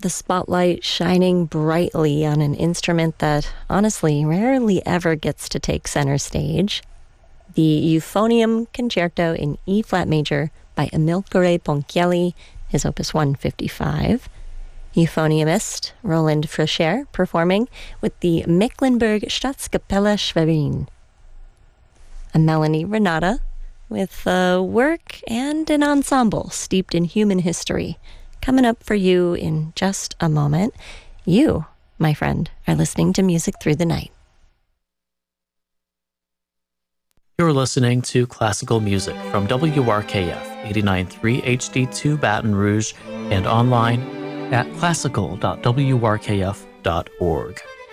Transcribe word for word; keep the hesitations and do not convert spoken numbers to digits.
the spotlight shining brightly on an instrument that honestly rarely ever gets to take center stage. The Euphonium Concerto in E-flat major by Amilcare Ponchielli, his opus one fifty-five. Euphoniumist Roland Frischer performing with the Mecklenburg Staatskapelle Schwerin. A Melanie Renata with a work and an ensemble steeped in human history, coming up for you in just a moment. You, my friend, are listening to Music Through the Night. You're listening to classical music from W R K F eighty-nine point three H D two Baton Rouge and online at classical dot w r k f dot org.